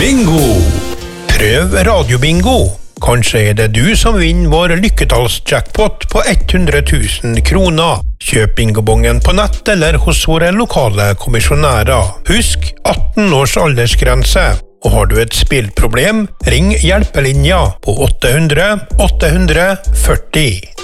Bingo! Prøv radiobingo. Kanskje er det du som vinner vår lykketallsjackpot på 100 000 kroner. Kjøp bingobongen på nett eller hos våre lokale kommisjonærer. Husk 18 års aldersgrense. Og har du et spillproblem, ring hjelpelinja på 800 840.